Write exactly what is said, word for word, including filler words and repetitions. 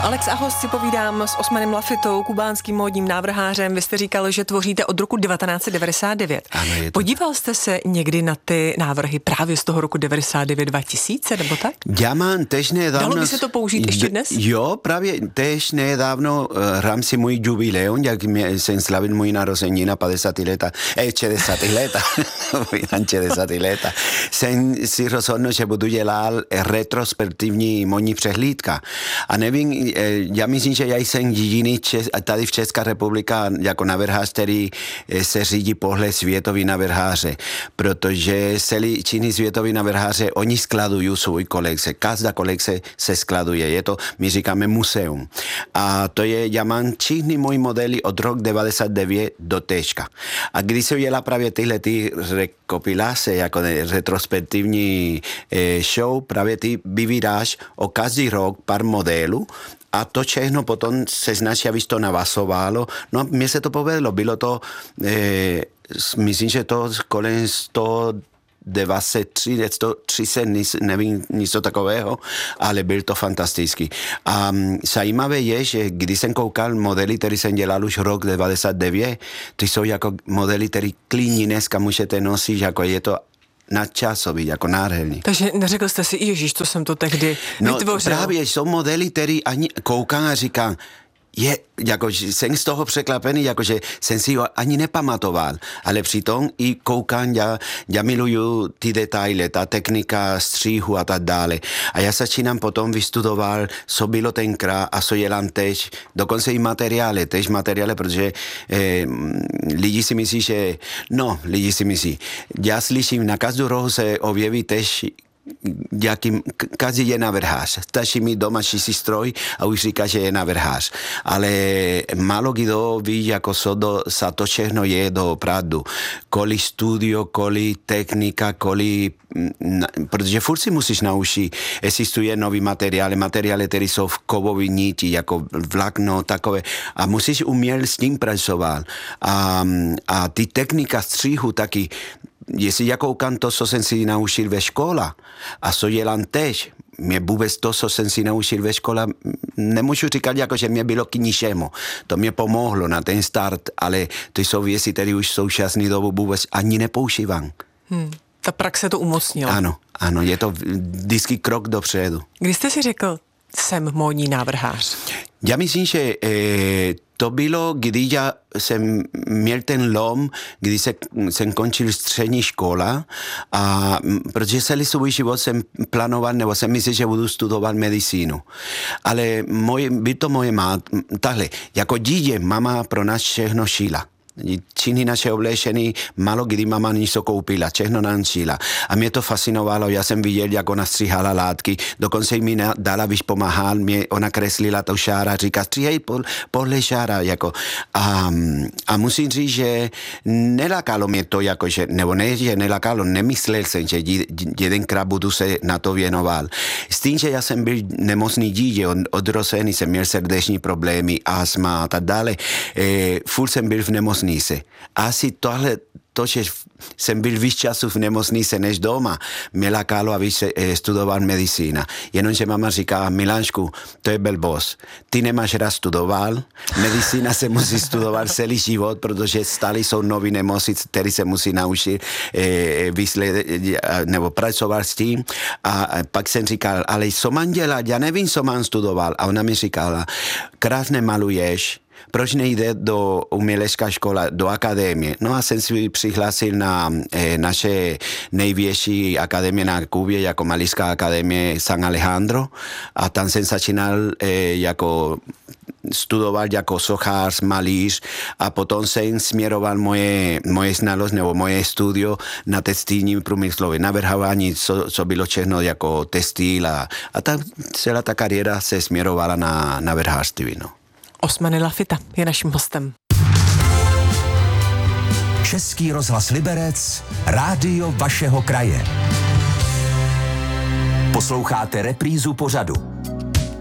Alex, ahoj, si povídám s Osmanem Lafitou, kubánským módním návrhářem. Vy jste říkal, že tvoříte od roku devatenáct set devadesát devět. Ano, Podíval jste se někdy na ty návrhy právě z toho roku devadesát devět dva tisíce, nebo tak? Já mám tež nedávno... Dalo by se to použít ještě dnes? Jo, právě tež nedávno hrám si můj jubileum, jak mě, jsem slavil můj narozenina padesát let, eh, šedesát let, šedesát let. Jsem si rozhodl, že budu dělat retrospektivní módní přehlídka. A nevím, já myslím, že já jsem jediný Čes, tady v České republika jako navrhář, který se řídí pohled světový navrháře, protože celý činy světový navrháře, oni skladují svůj kolekce, každá kolekce se skladuje, je to, my říkáme museum. A to je, já mám všechny moji modely od roku devadesát devět do teďka. A když se udělá právě tyhle ty rekopilace, jako retrospektivní show, právě ty vybíráš o každý rok pár modelů, a to všechno potom se snaží, aby to navazovalo. No a mně se to povedlo. Bylo to, eh, myslím, že to kolem sto dvacet tři, sto třicet, nevím, něco takového, ale byl to fantastický. A zajímavé je, že když jsem koukal modely, které jsem dělal už rok devadesát devět, to jsou jako modely, které klidně dneska můžete nosit, jako je to nadčasový, jako nádherný. Takže neřekl jste si, ježiš, co jsem to tehdy no, vytvořil. No právě jsou modely, které ani koukám a říkám, je, jakože jsem z toho překvapený, jakože jsem si ho ani nepamatoval, ale přitom i koukám, já, já miluju ty detaily, ta technika stříhu a tak dále. A já začínám potom vystudoval, co bylo tenkrát a co dělám teď, dokonce i materiály, teď materiály, protože eh, lidi si myslí, že, no, lidi si myslí, já slyším, na každou rohu se objeví teď jakým, každý je navrhář. Stačí mít doma čistý stroj a už říká, že je navrhář. Ale málo kdo ví, jako co do, za to všechno je doopravdu. Kolik studio, kolik technika, kolik... Protože furt si musíš naučit. Existuje nový materiály, materiály, které jsou v kovové niti, jako vlákno, takové. A musíš umět s tím pracovat. A, a ty technika stříhu taky. Jestli já koukám to, co jsem si naučil ve škole a co dělám teď, mě vůbec to, co jsem si naučil ve škole, nemůžu říkat, jako, že mě bylo k ničemu. To mě pomohlo na ten start, ale to jsou věci, které už v současné dobu vůbec ani nepoužívám. Hmm. Ta praxe to umocnila. Ano, ano, je to vždycky krok dopředu. Když jste si řekl, jsem módní návrhář? Já myslím, že eh, to bylo, když já jsem měl ten lom, když se, jsem končil střední škola, a protože celý svůj život jsem plánoval, nebo jsem myslel, že budu studovat medicínu. Ale moje, by to moje má, takhle, jako dítě mama pro nás všechno šila. Činy naše oblečení, málo kdy mama něco koupila, všechno nám šila. A mě to fascinovalo, já jsem viděl, jak ona stříhala látky, dokonce mi dala, když pomáhal, mě ona kreslila to šára, říká, stříhej podle šára, jako. A, a musím říct, že nelakalo mě to, jako, že, nebo ne, že nelakalo, nemyslel jsem, že jedenkrát budu se na to věnoval. S tím, že já jsem byl nemocný dítě, od, odrozený jsem měl srdeční problémy, astma a tak dále, e, furt jsem byl v nemocnici. Asi tohle, to, že jsem byl víc času v nemocnici než doma, mě lakalo, aby se eh, studoval medicína. Jenomže mama říká, Milášku, to je blbost. Ty nemáš rád studoval, medicína se musí studovat celý život, protože stále jsou nový nemoci, který se musí naučit eh, vysled, nebo pracovat s tím. A pak jsem říkal, ale co mám dělat? Já nevím, co mám studoval. A ona mi říkala, krásně maluješ, proč nejde do umělecká škola, do akademie? No a jsem si přihlásil na eh, naše největší akademie na Kubě, jako Malířská akademie San Alejandro, a tam jsem začínal eh, jako studovat jako sochař, malíř, a potom jsem směroval moje, moje znalost nebo moje studio na textilním průmyslově, navrhování, co, co bylo všechno jako textil, a, a ta, celá ta kariéra se směrovala na navrhářství. No. Osman Lafita je naším hostem. Český rozhlas Liberec, rádio vašeho kraje. Posloucháte reprízu pořadu